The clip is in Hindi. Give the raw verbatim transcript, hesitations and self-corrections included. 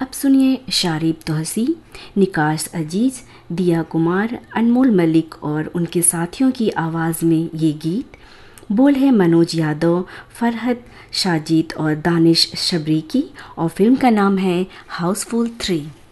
अब सुनिए शारिब तौसी, निकास अजीज, दिया कुमार, अनमोल मलिक और उनके साथियों की आवाज़ में ये गीत। बोल है मनोज यादव, फरहत शाजिद और दानिश शबरी की और फिल्म का नाम है हाउसफुल थ्री।